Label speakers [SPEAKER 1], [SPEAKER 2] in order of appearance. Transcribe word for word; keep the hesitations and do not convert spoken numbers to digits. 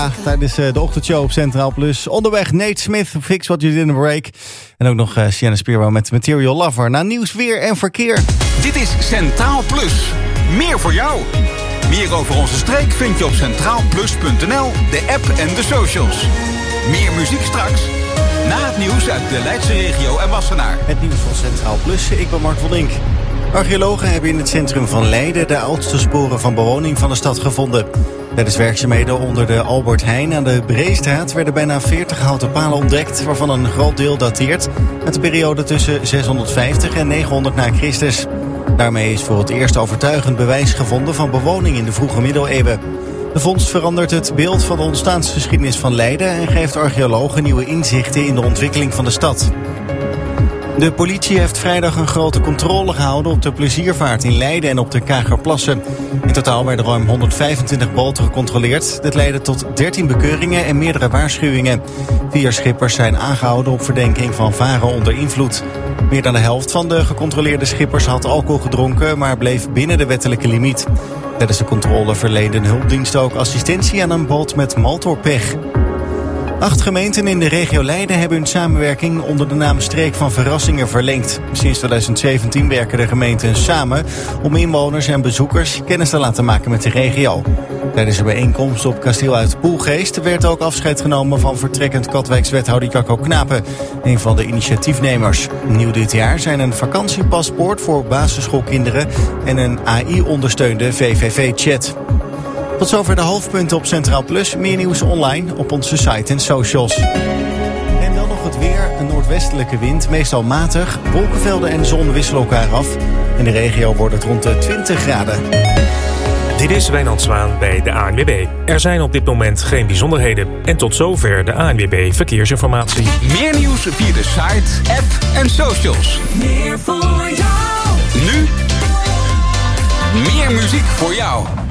[SPEAKER 1] Ja, tijdens de ochtendshow op Centraal Plus. Onderweg Nate Smith, Fix What You Did in a Break. En ook nog uh, Sienna Spiro met Material Lover. Na nieuws, weer en verkeer.
[SPEAKER 2] Dit is Centraal Plus. Meer voor jou. Meer over onze streek vind je op centraal plus punt n l, de app en de socials. Meer muziek straks. Na het nieuws uit de Leidse regio en Wassenaar.
[SPEAKER 1] Het nieuws van Centraal Plus. Ik ben Mark van Dink. Archeologen hebben in het centrum van Leiden de oudste sporen van bewoning van de stad gevonden. Tijdens werkzaamheden onder de Albert Heijn aan de Breestraat werden bijna veertig houten palen ontdekt, waarvan een groot deel dateert uit de periode tussen zeshonderdvijftig en negenhonderd na Christus. Daarmee is voor het eerst overtuigend bewijs gevonden van bewoning in de vroege middeleeuwen. De vondst verandert het beeld van de ontstaansgeschiedenis van Leiden en geeft archeologen nieuwe inzichten in de ontwikkeling van de stad. De politie heeft vrijdag een grote controle gehouden op de pleziervaart in Leiden en op de Kagerplassen. In totaal werden ruim honderdvijfentwintig boten gecontroleerd. Dit leidde tot dertien bekeuringen en meerdere waarschuwingen. Vier schippers zijn aangehouden op verdenking van varen onder invloed. Meer dan de helft van de gecontroleerde schippers had alcohol gedronken, maar bleef binnen de wettelijke limiet. Tijdens de controle verleende een hulpdienst ook assistentie aan een boot met motorpech. Acht gemeenten in de regio Leiden hebben hun samenwerking onder de naam Streek van Verrassingen verlengd. Sinds twintig zeventien werken de gemeenten samen om inwoners en bezoekers kennis te laten maken met de regio. Tijdens een bijeenkomst op Kasteel uit Poelgeest werd ook afscheid genomen van vertrekkend Katwijks-wethouder Jacco Knapen, een van de initiatiefnemers. Nieuw dit jaar zijn een vakantiepaspoort voor basisschoolkinderen en een A I-ondersteunde V V V-chat. Tot zover de hoofdpunten op Centraal Plus. Meer nieuws online op onze site en socials. En dan nog het weer. Een noordwestelijke wind, meestal matig. Wolkenvelden en zon wisselen elkaar af. In de regio wordt het rond de twintig graden.
[SPEAKER 3] Dit is Wijnand Zwaan bij de A N W B. Er zijn op dit moment geen bijzonderheden. En tot zover de A N W B Verkeersinformatie.
[SPEAKER 2] Meer nieuws via de site, app en socials.
[SPEAKER 4] Meer voor jou.
[SPEAKER 2] Nu meer muziek voor jou.